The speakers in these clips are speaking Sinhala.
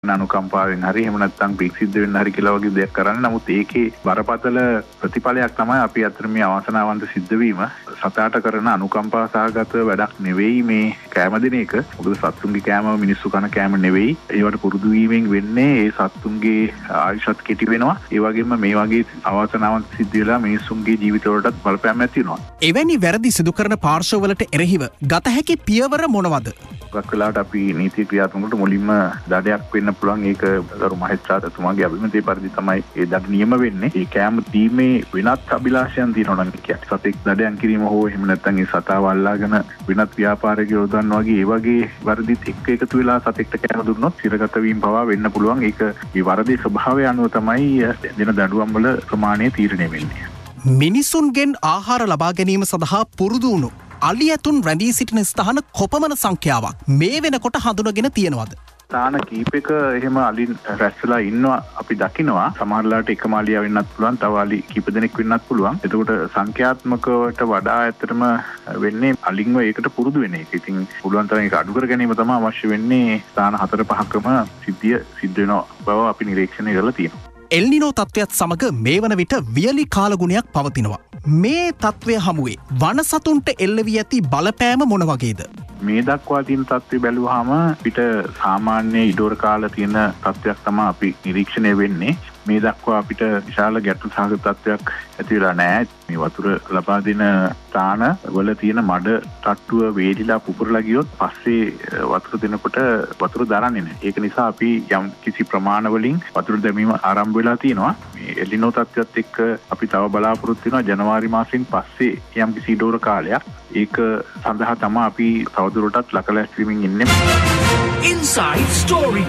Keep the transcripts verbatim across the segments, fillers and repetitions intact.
අනුකම්පාවෙන් හරි එහෙම නැත්නම් පික් සිද්ධ වෙන්න හරි කියලා වගේ දෙයක් කරන්නේ. නමුත් ඒකේ බරපතල ප්‍රතිඵලයක් තමයි අපි අතර මේ අවාසනාවන්ත සිද්ධ වීම. සතාට කරන අනුකම්පා සහගත වැඩක් නෙවෙයි මේ කෑම දෙන එක. මොකද සත්තුන්ගේ කෑම මිනිස්සු කන කෑම නෙවෙයි. ඒවට පුරුදු වීමෙන් වෙන්නේ ඒ සත්තුන්ගේ ආයුෂත් කෙටි වෙනවා. ඒ වගේම මේ වගේ අවාසනාවන්ත සිද්ධ වෙලා මිනිස්සුන්ගේ ජීවිතවලටත් බලපෑම් ඇති වෙනවා. එවැනි වැරදි සිදු කරන පාර්ශවවලට එරෙහිව ගත හැකි පියවර මොනවද? ගොඩක් වෙලාවට අපි නීති ක්‍රියාත්මකට මුලින්ම දඩයක් වෙන්න පුළුවන්. ඒක ගරු මහේස්ත්‍රාත්තුමාගේ අභිමතයේ පරිදි තමයි ඒ දඩ නියම වෙන්නේ. ඒ කෑම දීමේ වෙනත් අභිලාෂයන් තියෙනවා නම් කියන්නේ සතෙක් දඩයන් කිරීම හෝ එහෙම නැත්නම් ඒ සතාව අල්ලාගෙන වෙනත් ව්‍යාපාරයක යොදවන්න වගේ ඒ වගේ වරදිත් එක්ක එකතු වෙලා සතෙක්ට කෑම දුන්නොත් සිරගත වීම පවා වෙන්න පුළුවන්. ඒක මේ වරදේ ස්වභාවය අනුව තමයි දෙන දඬුවම් වල ප්‍රමාණය තීරණය වෙන්නේ. මිනිසුන්ගෙන් ආහාර ලබා ගැනීම සඳහා පුරුදු වුණු අලි ඇතුන් රැඳී සිටින ස්ථාන කොපමණ සංඛ්‍යාවක් මේ වෙනකොට හඳුනගෙන තියෙනවද? ස්ථාන කීපයක එහෙම අලින් රැස්ලා ඉන්නවා අපි දකිනවා. සමහරලාට එකම අලියා වෙන්නත් පුළුවන්, තව අලි කීප දෙනෙක් වෙන්නත් පුළුවන්. එතකොට සංඛ්‍යාත්මකවට වඩා ඇත්තටම වෙන්නේ අලින්ව ඒකට පුරුදු වෙන එක. ඉතින් පුළුවන් තරම් ඒක අඩු කර ගැනීම තමයි අවශ්‍ය වෙන්නේ. ස්ථාන හතර පහකම සිද්ධිය සිද්ධ වෙන බව අපි නිරීක්ෂණය කරලා තියෙනවා. එල්නිනෝ තත්ත්වයත් සමග මේ වන විට වියලි කාලගුණයක් පවතිනවා. මේ තත්ත්වය හමුවේ වනසතුන්ට එල්ලවී ඇති බලපෑම මොන වගේද? මේ දක්වා තියෙන තත්ත්වය බැලුවාම පිට සාමාන්‍ය ඉඩෝර කාල තියෙන තත්ත්වයක් තමයි අපි නිරීක්ෂණය වෙන්නේ. මේ දක්වා අපිට විශාල ගැටලු සහගත තත්ත්වයක් ඇති වෙලා නැහැ. මේ වතුර ලබා දෙන ස්ථාන වල තියෙන මඩ තට්ටුව වේලිලා පුපුරලා ගියොත් පස්සේ වතුර දෙනකොට වතුර දරන්නේ නැහැ. ඒක නිසා අපි යම් කිසි ප්‍රමාණ වලින් වතුර දැමීම ආරම්භ වෙලා තියෙනවා. මේ එලිනෝ තත්ත්වයත් එක්ක අපි තව බලාපොරොත්තු වෙනවා ජනවාරි මාසෙන් පස්සේ යම් කිසි ඉඩෝර කාලයක්. ඒක සඳහා තමයි අපි තවදුරටත් ලකලැස්වීමෙන් ඉන්නේ. Inside Story.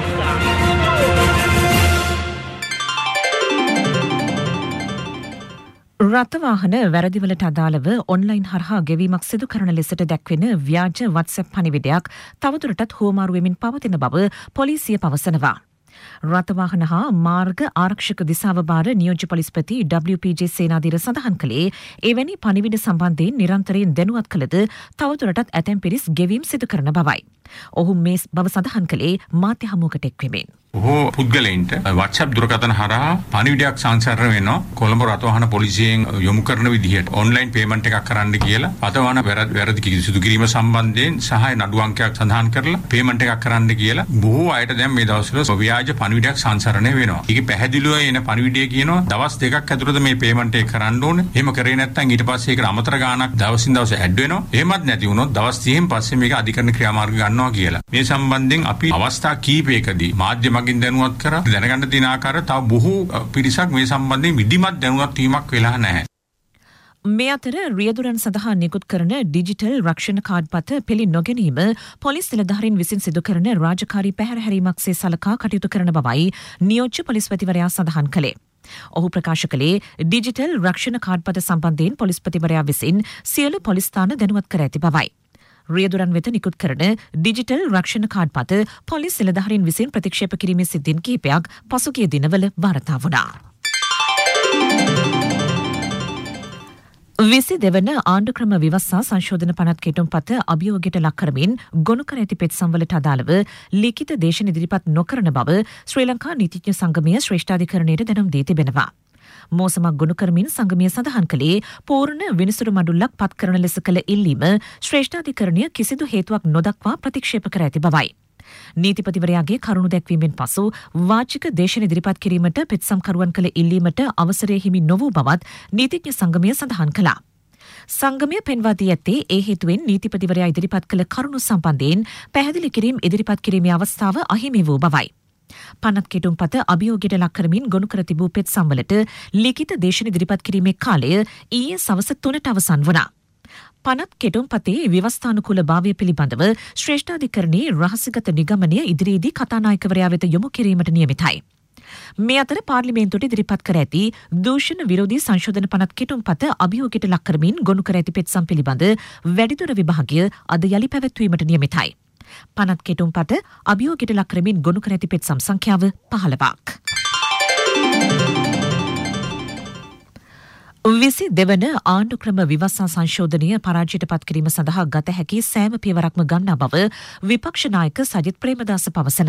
රථවාහන වැරදිවලට අදාළව ඔන්ලයින් හරහා ගෙවීමක් සිදු කරන ලෙසට දැක්වෙන ව්‍යාජ WhatsApp පණිවිඩයක් තවදුරටත් හුවමාරු වෙමින් පවතින බව පොලිසිය පවසනවා. රථවාහන හා මාර්ග ආරක්ෂක දිසාව භාර නියෝජ්‍ය පොලිස්පති ඩබ්ලිව් පී ජේ සේනාධීර සඳහන් කළේ එවැනි පණිවිඩ සම්බන්ධයෙන් නිරන්තරයෙන් දැනුවත් කළද තවදුරටත් ඇතැම් පිරිස් ගෙවීම් සිදු කරන බවයි. ඔහු මේ බව සඳහන් කළේ මාධ්‍ය හමුවකට එක්වෙමින්. ඔහු පුද්ගලයින්ට WhatsApp දුරකථන හරහා පණිවිඩයක් සංසරණය වෙනවා කොළඹ රථවාහන පොලිසියෙන් යොමු කරන විදිහට ඔන්ලයින් පේමන්ට් එකක් කරන්න කියලා රථවාහන වැරදි සිදු කිරීම සම්බන්ධයෙන් සහාය නඩු අංකයක් සඳහන් කරලා පේමන්ට් එකක් කරන්න කියලා බොහෝ අයට දැන් මේ දවස්වල ව්‍යාජ පණිවිඩයක් සංසරණය වෙනවා. ඒක පැහැදිලිව එන පණිවිඩය කියනවා දවස් දෙකක් ඇතුළත මේ පේමන්ට් එක කරන්න ඕනේ. එහෙම කරේ නැත්නම් ඊට පස්සේ ඒකට අමතර ගාණක් දවසින් දවස ඇඩ් වෙනවා. එහෙමත් නැති වුණොත් දවස් තිහෙන් පස්සේ මේක අධිකරණ ක්‍රියාමාර්ග ගන්නවා කියලා. මේ සම්බන්ධයෙන් අපි අවස්ථා කීපයකදී මාධ්‍ය මගින් දැනුවත් කරා දැනගන්න තියෙන ආකාරය තව බොහෝ පිරිසක් මේ සම්බන්ධයෙන් විධිමත් දැනුවත් වීමක් වෙලා නැහැ. මේ අතර රියදුරන් සඳහා නිකුත් කරන ඩිජිටල් රක්ෂණ කාඩ් පත පිළි නොගැනීම පොලිස් නිලධාරීන් විසින් සිදු කරන රාජකාරී පැහැරහැරීමක් සේ සලකා කටයුතු කරන බවයි නියෝජ්‍ය පොලිස්පතිවරයා සඳහන් කළේ. ඔහු ප්‍රකාශ කළේ ඩිජිටල් රක්ෂණ කාඩ් පත සම්බන්ධයෙන් පොලිස්පතිවරයා විසින් සියලු පොලිස් ස්ථාන දැනුවත් කර ඇති බවයි. රියදුරන් වෙත නිකුත් කරන ඩිජිටල් රක්ෂණ කාඩ් පත පොලිස් නිලධාරීන් විසින් ප්‍රතික්ෂේප කිරීමේ සිද්ධීන් කිහිපයක් පසුගිය දිනවල වාර්තා වුණා. විසි දෙවන ආණ්ඩුක්‍රම විවස්සා සංශෝධන පනත් කෙටුම්පත අභියෝගයට ලක් කරමින් ගොනු කර ඇති පෙත්සම්වලට අදාළව ලිඛිත දේශන ඉදිරිපත් නොකරන බව ශ්‍රී ලංකා නීතිඥ සංගමය ශ්‍රේෂ්ඨාධිකරණයට දැනුම් දී තිබෙනවා. මෝසමක් ගොනු කරමින් සංගමය සඳහන් කළේ පූර්ණ විනිසුරු මඩුල්ලක් පත් කරන ලෙස කළ ඉල්ලීම ශ්‍රේෂ්ඨාධිකරණය කිසිදු හේතුවක් නොදක්වා ප්‍රතික්ෂේප කර ඇති බවයි. නීතිපතිවරයාගේ කරුණු දැක්වීමෙන් පසු වාචික දේශන ඉදිරිපත් කිරීමට පෙත්සම්කරුවන් කළ ඉල්ලීමට අවසරය හිමි නොවූ බවත් නීතිඥ සංගමය සඳහන් කළා. සංගමය පෙන්වා දී ඇත්තේ ඒ හේතුවෙන් නීතිපතිවරයා ඉදිරිපත් කළ කරුණු සම්බන්ධයෙන් පැහැදිලි කිරීම ඉදිරිපත් කිරීමේ අවස්ථාව අහිමි වූ බවයි. පනත් කෙටුම්පත අභියෝගයට ලක් කරමින් ගොනු කර තිබූ පෙත්සම්වලට ලිඛිත දේශන ඉදිරිපත් කිරීමේ කාලය ඊයේ සවස තුනට අවසන් වුණා. පනත් කෙටුම්පතේ ව්‍යවස්ථානුකූල භාවය පිළිබඳව ශ්‍රේෂ්ඨාධිකරණයේ රහසිගත නිගමනය ඉදිරියේදී කතානායකවරයා වෙත යොමු කිරීමට නියමිතයි. මේ අතර පාර්ලිමේන්තුවට ඉදිරිපත් කර ඇති දූෂණ විරෝධී සංශෝධන පනත් කෙටුම්පත අභියෝගයට ලක් කරමින් ගොනු කර ඇති පෙත්සම් පිළිබඳ වැඩිදුර විභාගය අද යලි පැවැත්වීමට නියමිතයි. පනත් කෙටුම්පත අභියෝගයට ලක් කරමින් ගොනු කර ඇති පෙත්සම් සංඛ්‍යාව පහළවක්. විසි දෙවන ආණ්ඩුක්‍රම විවස්සා සංශෝධනය පරාජයට පත් කිරීම සඳහා ගත හැකි සෑම පියවරක්ම ගන්නා බව විපක්ෂ නායක සජිත් ප්‍රේමදාස පවසනවා.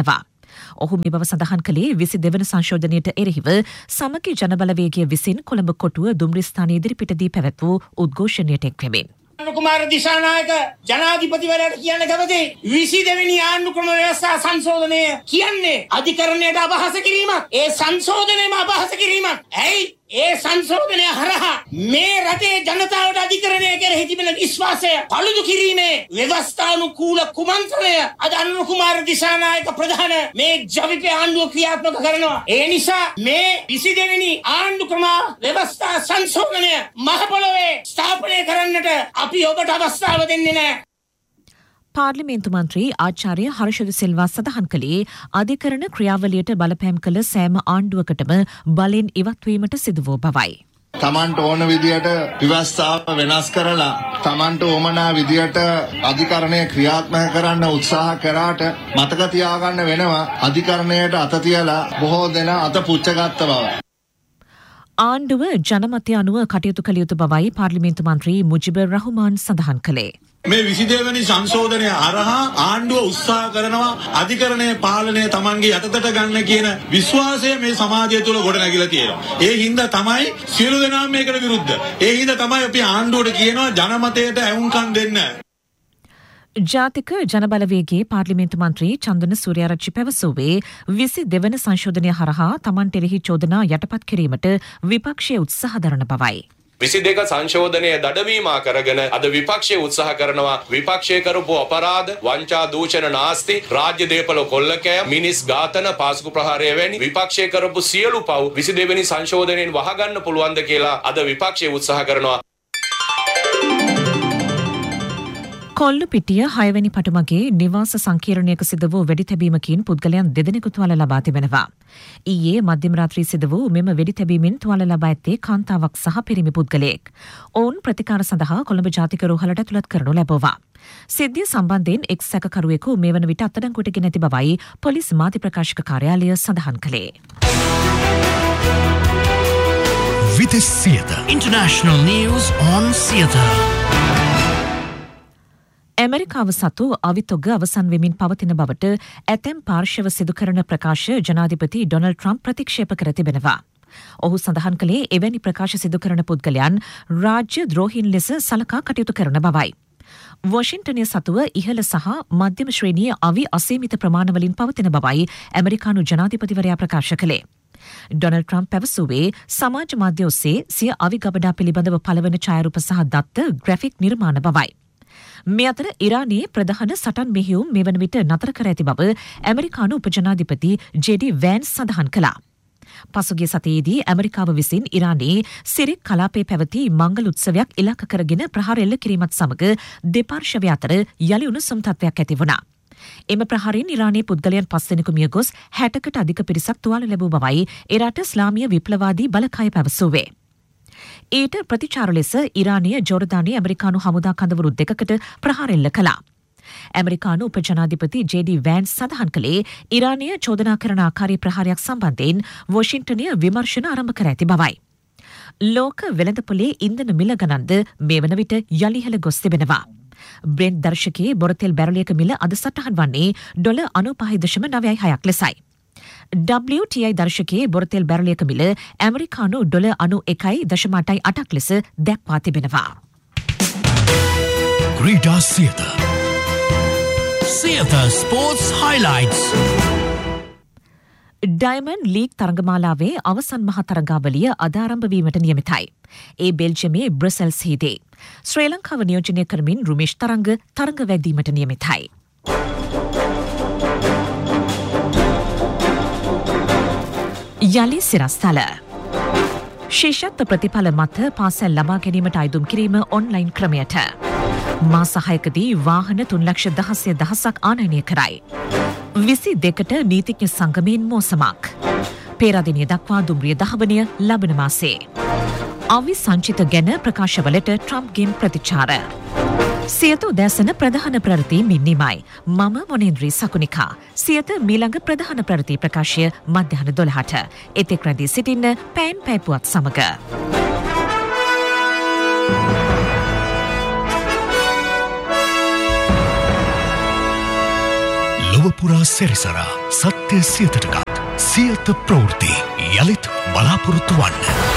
ඔහු මේ බව සඳහන් කළේ විසි දෙවන සංශෝධනයට එරෙහිව සමගි ජනබලවේගය විසින් කොළඹ කොටුව දුම්රිස්ථාන ඉදිරිපිටදී පැවැත් වූ උද්ඝෝෂණයට එක්වෙමින්. කුමාර දිසානායක ජනාධිපතිවරයාට කියන්න කැමති විසි දෙවෙනි ආණ්ඩු ක්‍රම ව්‍යවස්ථා සංශෝධනය කියන්නේ අධිකරණයට අපහාස කිරීමක්. ඒ සංශෝධනයම අපහාස කිරීමක්. ඇයි ඒ සංශෝධනය හරහා මේ රටේ ජනතාවට අධිකරණය කෙරෙහි තිබෙන විශ්වාසය පළුදු කිරීමේ ව්‍යවස්ථානුකූල කුමන්ත්‍රණය අද අනුර කුමාර දිසානායක ප්‍රධාන මේ ජවිපේ ආණ්ඩුව ක්‍රියාත්මක කරනවා. ඒ නිසා මේ විසි දෙවෙනි ආණ්ඩු ක්‍රම ව්‍යවස්ථා සංශෝධනය මහ පොළොවේ ස්ථාපනය කරන්නට අපි ඔබට අවස්ථාව දෙන්නේ නැහැ. පාර්ලිමේන්තු මන්ත්‍රී ආචාර්ය හර්ෂද සිල්වා සඳහන් කළේ අධිකරණ ක්‍රියාවලියට බලපෑම් කළ සෑම ආණ්ඩුවකටම බලෙන් ඉවත්වීමට සිදු වූ බවයි. තමන්ට ඕන විදියට ව්‍යවස්ථාව වෙනස් කරලා තමන්ට ඕමනා විදියට අධිකරණය ක්‍රියාත්මක කරන්න උත්සාහ කරාට මතක තියාගන්න වෙනවා අධිකරණයට අත තියලා බොහෝ දෙනා අත පුච්චගත්ත බව. ආණ්ඩුව ජනමතය අනුව කටයුතු කළ යුතු බවයි පාර්ලිමේන්තු මන්ත්‍රී මුජිබුර් රහ්මාන් සඳහන් කළේ. මේ විසි දෙවැනි සංශෝධනය හරහා ආණ්ඩුව උත්සාහ කරනවා අධිකරණයේ පාලනය Tamanගේ යටතට ගන්න කියන විශ්වාසය මේ සමාජය තුළ ගොඩනැගිලා තියෙනවා. ඒ හින්දා තමයි සියලු දෙනාම මේකට විරුද්ධ. ඒ හින්දා තමයි අපි ආණ්ඩුවට කියනවා ජනමතයට ඇහුම්කන් දෙන්න. ජාතික ජනබලවේගයේ පාර්ලිමේන්තු මන්ත්‍රී චන්දන සූර්යාරච්චි පැවසුවේ විසි දෙවන සංශෝධනය හරහා තමන්ට එරෙහි චෝදනා යටපත් කිරීමට විපක්ෂයේ උත්සාහ දරන බවයි. විසි දෙක සංශෝධනය දඩවීමා කරගෙන අද විපක්ෂයේ උත්සාහ කරනවා විපක්ෂය කරපු අපරාධ වංචා දූෂණ නාස්ති රාජ්‍ය දේපල කොල්ලකෑම් මිනිස් ඝාතන පාසුකු ප්‍රහාරය වැනි විපක්ෂය කරපු සියලු පව් විසි දෙවෙනි සංශෝධනයෙන් වහගන්න පුළුවන්ද කියලා අද විපක්ෂයේ උත්සාහ කරනවා. කොල්ලුපිටිය හයවැනි පටුමගේ නිවාස සංකීර්ණයක සිද වූ වෙඩි තැබීමකින් පුද්ගලයන් දෙදෙනෙකු තුවාල ලබා තිබෙනවා. ඊයේ මධ්‍යම රාත්‍රී සිද වූ මෙම වෙඩි තැබීමෙන් තුවාල ලබා ඇත්තේ කාන්තාවක් සහ පිරිමි පුද්ගලයෙක්. ඔවුන් ප්‍රතිකාර සඳහා කොළඹ ජාතික රෝහලට ඇතුළත් කරනු ලැබුවා. සිද්ධිය සම්බන්ධයෙන් එක් සැකකරුවෙකු මේ වන විට අත්අඩංගුවට ගෙන ඇති බවයි පොලිස් මාධ්‍ය ප්‍රකාශක කාර්යාලය සඳහන් කළේ. Vitis Theatre. International news on theatre. ඇමරිකාව සතු අවිතොග අවසන් වෙමින් පවතින බවට ඇතැම් පාර්ශව සිදු කරන ප්‍රකාශ ජනාධිපති ඩොනල්ඩ් ට්‍රම්ප් ප්‍රතික්ෂේප කර තිබෙනවා. ඔහු සඳහන් කළේ එවැනි ප්‍රකාශ සිදු කරන පුද්ගලයන් රාජ්‍ය ද්‍රෝහීන් ලෙස සලකා කටයුතු කරන බවයි. වොෂින්ටනය සතුව ඉහළ සහ මධ්‍යම ශ්‍රේණිය අවි අසීමිත ප්‍රමාණවලින් පවතින බවයි ඇමරිකානු ජනාධිපතිවරයා ප්‍රකාශ කළේ. ඩොනල්ඩ් ට්‍රම්ප් පැවසුවේ සමාජ මාධ්‍ය ඔස්සේ සිය අවි ගබඩා පිළිබඳව පළවන ඡායාරූප සහ දත්ත ග්‍රැෆික් නිර්මාණ බවයි. මේ අතර ඉරානයේ ප්‍රධාන සටන් මෙහෙයුම් මේ වන විට නතර කර ඇති බව ඇමරිකානු උපජනාධිපති ජෙඩි වෑන්ස් සඳහන් කළා. පසුගිය සතියේදී ඇමරිකාව විසින් ඉරානයේ සිරික් කලාපයේ පැවති මංගල උත්සවයක් ඉලක්ක කරගෙන ප්‍රහාර එල්ල කිරීමත් සමග දෙපාර්ශවය අතර යලි උණුසුම් තත්ත්වයක් ඇති වුණා. එම ප්‍රහාරයෙන් ඉරානයේ පුද්ගලයන් පස් දෙනෙකු මිය ගොස් හැටකට අධික පිරිසක් තුවාල ලැබූ බවයි එරට ඉස්ලාමීය විප්ලවාදී බලකාය පැවසුවේ. ඊට ප්‍රතිචාර ලෙස ඉරානීය ජෝර්දානයේ ඇමරිකානු හමුදා කඳවුරු දෙකකට ප්‍රහාර එල්ල කළා. ඇමරිකානු උපජනාධිපති ජෙඩි වෑන්ස් සඳහන් කළේ ඉරානීය චෝදනා කරන ආකාරී ප්‍රහාරයක් සම්බන්ධයෙන් වොෂින්ටනය විමර්ශන ආරම්භ කර ඇති බවයි. ලෝක වෙළඳපොලේ ඉන්ධන මිල ගණන්ද මේ වන විට යලි ඉහළ ගොස් තිබෙනවා. බ්‍රෙන්ට් දර්ශකයේ බොරතෙල් බැරලයක මිල අද සටහන් වන්නේ ඩොලර් අනූපහයි දශම නවයයි හයක් ලෙසයි. ඩබ්ලිව් ටී ආයි දර්ශකයේ බොරතෙල් බැරලයක මිල ඇමරිකානු ඩොලර් අනු එකයි දශම අටයි අටක් ලෙස දැක්වා තිබෙනවා. Greater Theatre. Theatre Sports Highlights. Diamond league තරගමාලාවේ අවසන් මහ තරගාවලිය අද ආරම්භ වීමට නියමිතයි. ඒ බෙල්ජියමේ බ්‍රසෙල්ස් හිදී. ශ්‍රී ලංකාව නියෝජනය කරමින් රුමේෂ් තරංග තරග වැදීමට නියමිතයි. යලි සිරස්තල ශේෂත්ව ප්‍රතිඵල මත පාසැල් ලබා ගැනීමට අයදුම් කිරීම ඔන්ලයින් ක්‍රමයට මාස හයකදී වාහන තුන් ලක්ෂ දහසය දහසක් ආනයනය කරයි. විසි දෙකට නීතිඥ සංගමයෙන් මෝසමක්. පේරාදෙනිය දක්වා දුම්රිය දහවනය ලබන මාසේ. අවි සංචිත ගැන ප්‍රකාශවලට ට්‍රම්ප්ගෙන් ප්‍රතිචාර. සියත උදෑසන ප්‍රධාන ප්‍රවෘත්ති මින්නිමයි. මම මොනේන්ද්‍රී සකුනිකා. සියත මීළඟ ප්‍රධාන ප්‍රවෘත්ති ප්‍රකාශය මධ්‍යහන දොළහට. එතෙක් රැඳී සිටින්න පෑන් පැපුවත් සමග. ලොවපුරා සැරිසරා සත්‍ය සියතටගත් සියත ප්‍රවෘත්ති යළිත් බලාපොරොත්තු වන්න.